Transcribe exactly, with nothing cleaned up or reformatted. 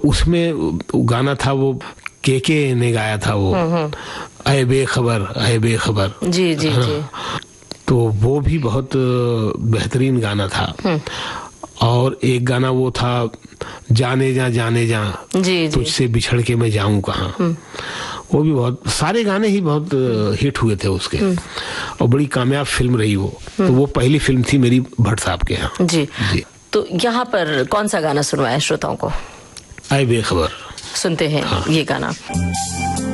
उसमें गाना था वो के के ने गाया था वो, ऐ बेखबर ऐ बेखबर। जी जी जी। तो वो भी बहुत बेहतरीन गाना था। और एक गाना वो था जाने जा जाने जा, जी, तुझसे बिछड़ के मैं जाऊं कहाँ। वो भी बहुत, सारे गाने ही बहुत हिट हुए थे उसके, और बड़ी कामयाब फिल्म रही वो। तो वो पहली फिल्म थी मेरी भट्ट साहब के यहाँ। जी जी। तो यहाँ पर कौन सा गाना सुनवाया श्रोताओं को? ऐ बेखबर सुनते हैं। हाँ। ये गाना